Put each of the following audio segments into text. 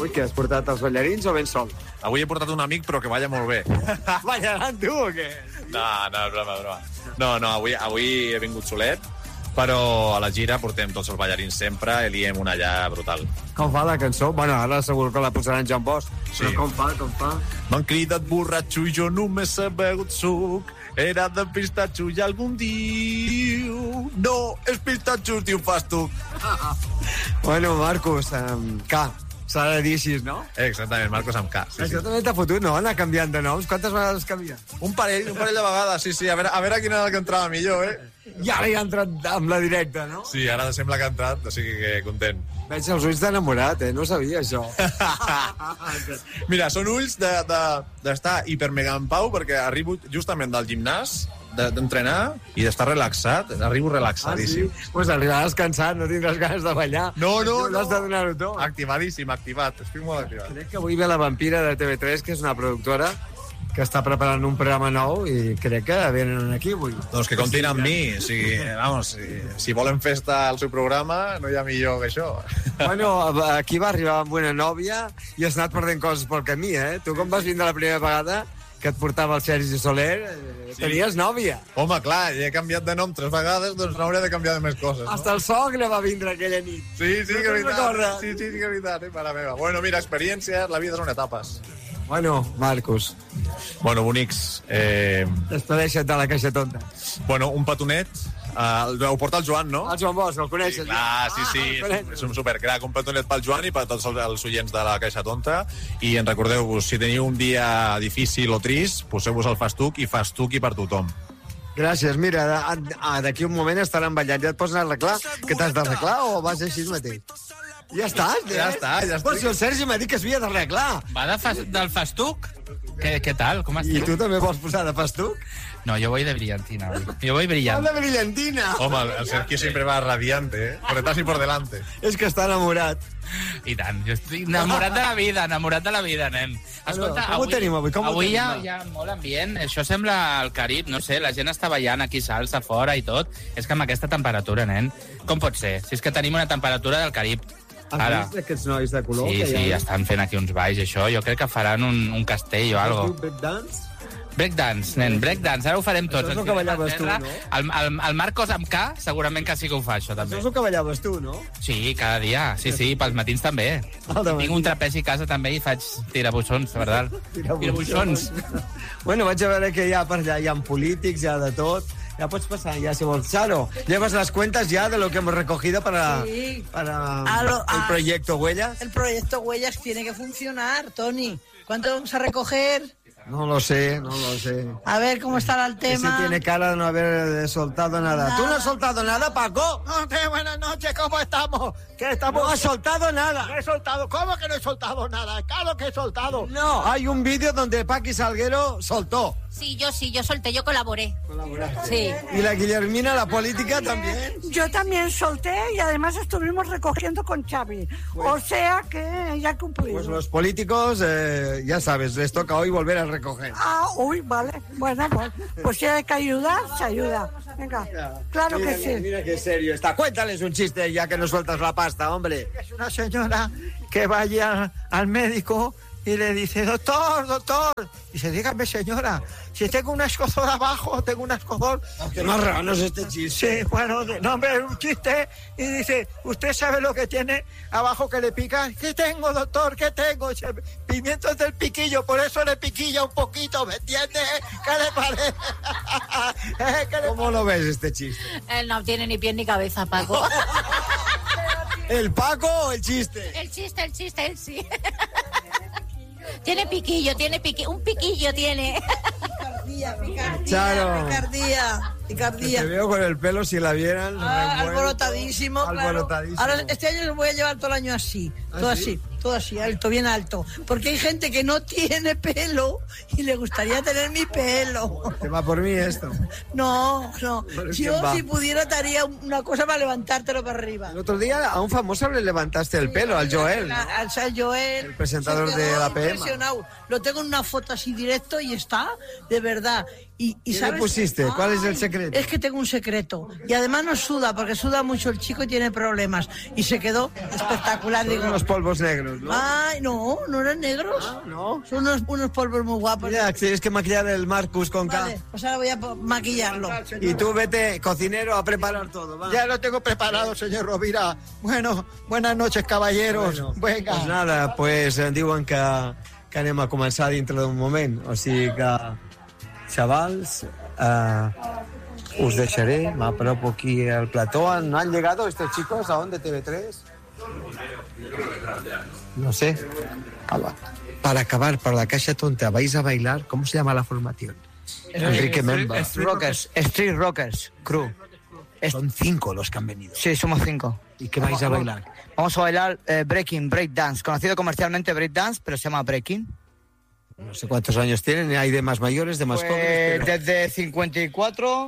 Avui què, has portat els ballarins o ben sol? Avui he portat un amic, però que balla molt bé. Ballaran tu o què? No, broma. No, avui he vingut solet, però a la gira portem tots els ballarins sempre i liem una allà brutal. Com fa la cançó? Bueno, ara segur que la posaran Joan Bosch. Sí. Però com fa? M'han cridat borratxo i jo només he begut suc. Era de pistatxo i algun diu... No, és pistatxo, diu fas tu. Bueno, Marcos, K. S'ha de dir així, no? Exactament, Marcos amb K. Això també t'ha fotut, no? Anar canviant de noms. Quantes vegades canvia? Un parell de vegades, sí. A veure quina era la que entrava millor, I ara ja ha entrat amb la directa, no? Sí, ara sembla que ha entrat, o sigui que content. Veig els ulls d'enamorat, No sabia això. Mira, són ulls d'estar hipermega en pau, perquè arribo justament del gimnàs, d'entrenar i d'estar relaxat. Arribo relaxadíssim. Ah, sí? Pues arribaràs cansat, no tindràs ganes de ballar. No. Has de donar-ho tot. Activadíssim, activat. Estic molt activat. Crec que avui ve la Vampira de TV3, que és una productora que està preparant un programa nou i crec que venen aquí avui. Doncs que comptin amb mi. O sigui, vamos, si volen festa al seu programa, no hi ha millor que això. Bueno, aquí va arribar amb una nòvia i has anat perdent coses pel camí, Tu com vas vindre la primera vegada que et portava el Sergi Soler, tenies nòvia. Home, clar, ja he canviat de nom 3 vegades, doncs no hauria de canviar de més coses. Hasta el sogre va vindre aquella nit. Sí, que és veritat. Sí, que és veritat, mare meva. Bueno, mira, experiències, la vida són etapes. Bueno, Marcos. Bueno, bonics. Despedeixa't de la caixa tonta. Bueno, un petonet. Ho porta el Joan, no? El Joan Bosch, el coneixes? Sí. És un supercrac. Un petonet pel Joan i per tots els oients de la Caixa Tonta. I en recordeu-vos, si teniu un dia difícil o trist, poseu-vos el fastuc i fastuqui per tothom. Gràcies. Mira, d'aquí un moment estaran ballant. Ja et pots anar a arreglar? Que t'has d'arreglar o vas així mateix? Ja estàs? Ja està. Però si el Sergi m'ha dit que s'havia d'arreglar. Va del fastuc? ¿Qué tal? ¿Cómo estás? ¿Y tú también vas a posar de fastuc? No, yo voy de brillantina hoy. Yo voy brillante. ¡De brillantina! Home, el Sergi siempre va radiante, por detrás y por delante. És que està enamorat. I tant, jo estic enamorat de la vida, nen. Escolta, com ho tenim avui? Avui hi ha molt ambient. Això sembla el Carib, no sé, la gent està ballant aquí salsa fora i tot. És que amb aquesta temperatura, nen, com pot ser? Si és que tenim una temperatura del Carib. Has vist aquests nois de color? Sí, estan fent aquí uns balls, això. Jo crec que faran un castell o algo. Breakdance? Breakdance, nen, breakdance. Ara ho farem tots. Això és el que ballaves tu, no? El Marcos amb K segurament que sí que ho fa, això, també. Això és el que ballaves tu, no? Sí, cada dia. Sí, pels matins també. Tinc un trapezi a casa també i faig tirabuixons, de veritat. Tirabuixons. Bueno, vaig a veure que hi ha per allà. Hi ha polítics, hi ha de tot. Ya puedes pasar, ya si vols. Charo, llevas las cuentas ya de lo que hemos recogido para el proyecto Huellas. El proyecto Huellas tiene que funcionar, Tony. ¿Cuánto vamos a recoger? No lo sé. A ver cómo estará el tema. Ese tiene cara de no haber soltado nada. ¿Tú no has soltado nada, Paco? Buenas noches, ¿cómo estamos? No has soltado nada. No he soltado. ¿Cómo que no he soltado nada? Claro que he soltado. No, hay un vídeo donde Paqui Salguero soltó. Sí, yo solté, yo colaboré. ¿Colaboraste? Sí. ¿Y la Guillermina, la política, también? Yo también solté y además estuvimos recogiendo con Xavi. O sea que ya cumplimos. Pues los políticos, ya sabes, les toca hoy volver a recoger. Vale. Bueno, pues si hay que ayudar, se ayuda. Venga, claro que sí. Mira qué serio está. Cuéntales un chiste ya que no sueltas la pasta, hombre. Es una señora que vaya al médico y le dice, doctor. Dice, dígame, señora, si tengo una escozor abajo, tengo una escozor. Qué marrano es este chiste. Sí, bueno, no, hombre, un chiste. Y dice, ¿usted sabe lo que tiene abajo que le pica? ¿Qué tengo, doctor? ¿Qué tengo? Dice, pimientos del piquillo, por eso le piquilla un poquito, ¿me entiende? ¿Qué le parece? ¿Cómo lo ves este chiste? Él no tiene ni pie ni cabeza, Paco. ¿El Paco o el chiste? El chiste, él sí. Tiene piquillo, un piquillo tiene. Picardía. Te veo con el pelo, si la vieran. Alborotadísimo, claro. Ahora este año lo voy a llevar todo el año así. Todo así, alto, bien alto. Porque hay gente que no tiene pelo y le gustaría tener mi pelo. ¿Te va por mí esto? No. Yo, si pudiera, te haría una cosa para levantártelo para arriba. El otro día a un famoso le levantaste el pelo, al Joel, ¿no? Al Joel. El presentador de la PM. Lo tengo en una foto así directo y está, de verdad. ¿Y ¿Qué sabes? le pusiste? ¿Cuál es el secreto? Es que tengo un secreto. Y además no suda, porque suda mucho el chico y tiene problemas. Y se quedó espectacular. Son los polvos negros. negros, ¿no? Ay, no eran negros. Ah, no. Son unos polvos muy guapos. Ya, tienes que maquillar el Marcus con K. Vale, pues ahora voy a maquillarlo. Y tú vete, cocinero, a preparar todo, va. Ya lo tengo preparado, señor Rovira. Bueno, buenas noches, caballeros. Venga. Pues nada, pues diuen que anem a començar dintre d'un moment. O sigui que, xavals, os deixaré, me apropo aquí al plató. ¿Han llegado estos chicos aún de TV3? No sé. Para acabar, para la Caixa Tonta, ¿vais a bailar? ¿Cómo se llama la formación? Enrique Memba. Street Rockers Crew. Son 5 los que han venido. Sí, somos 5. ¿Y qué vais a bailar? Vamos a bailar break dance, conocido comercialmente break dance, pero se llama breaking. No sé cuántos años tienen, hay de más mayores, de más jóvenes. Pero... Desde 54,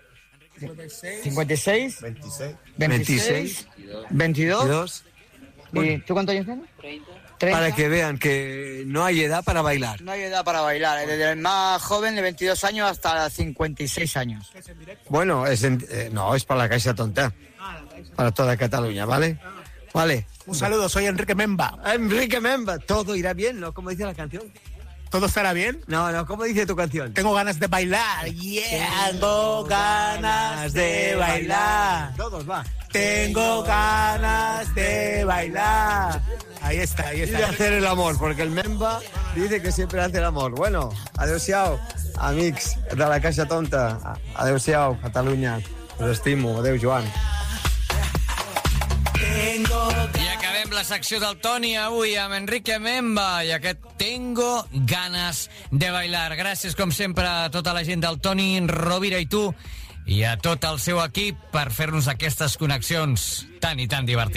56, 26, 22. ¿Y tú cuántos años tienes? 30. Para que vean que no hay edad para bailar. No hay edad para bailar, desde el más joven de 22 años hasta 56 años. Bueno, no, es para la Caixa Tonta. Para toda Cataluña, ¿vale? Vale. Un saludo, soy Enrique Memba. Enrique Memba, todo irá bien, ¿no? ¿Cómo dice la canción? ¿Todo estará bien? No, ¿cómo dice tu canción? Tengo ganas de bailar. Yeah. Tengo ganas de bailar. Todos, va. Tengo ganas de bailar. Ahí está. Y de hacer el amor, porque el Memba dice que siempre hace el amor. Bueno, adeu-siau, amics de la Caixa Tonta. Adeu-siau, Catalunya. Us estimo. Adeu, Joan. I acabem la secció del Toni avui amb Enrique Memba i aquest Tengo ganas de bailar. Gràcies, com sempre, a tota la gent del Toni Rovira i tu i a tot el seu equip per fer-nos aquestes connexions tan i tan divertides.